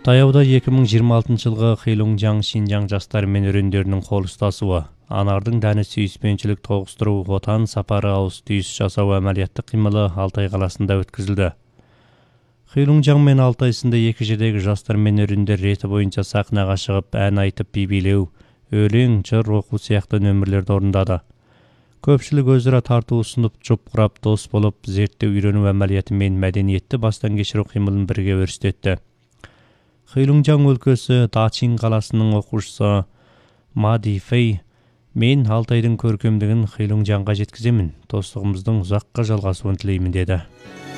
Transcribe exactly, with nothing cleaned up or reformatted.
Таяуда эки миң жыйырма алтынчы жылғы Хилунжаң Шинжаң жастары мен өрөндөрүнүн кол ұстасуы, анардын дәні сүйіспенчілік тоғыстыру отан сапары ауыз түйіс жасау әмәлияттық қимылы Алтай қаласында өткізілді. Хилунжаң мен Алтай сынды екі жердегі жастар мен өрөндер реті бойынша сахнаға шығып, ән айтып би билеу, өлең, жыр оқу сияқты нөмірлерді орындады. Көпшілік өзара тарту ұсынып, жұп құрап, дос болып, зерттеу үйрену әмәлияты мен мәдениетті бастан кешіру қимылын бірге өрістетті. Хилунжаң өлкөсү Дачин қаласының оқушысы Мади Фэй, мен Алтайдың көркемдігін Хилунжаңға жеткіземін, достығымыздың ұзаққа жалғасуын тілеймін деді.